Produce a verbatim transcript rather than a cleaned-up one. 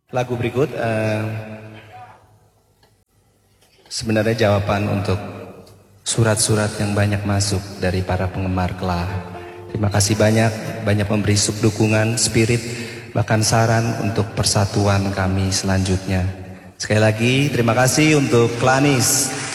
Lagu berikut uh, sebenarnya jawaban untuk surat-surat yang banyak masuk dari para penggemar Klah. Terima kasih banyak, banyak memberi dukungan, spirit, bahkan saran untuk persatuan kami selanjutnya. Sekali lagi terima kasih untuk Klanis.